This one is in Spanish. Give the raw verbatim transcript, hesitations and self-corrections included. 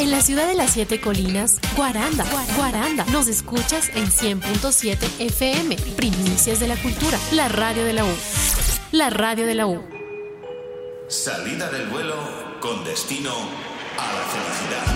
En la ciudad de las siete colinas, Guaranda, Guaranda. Nos escuchas en cien punto siete F M. Primicias de la cultura. La radio de la U. La radio de la U. Salida del vuelo con destino a la felicidad.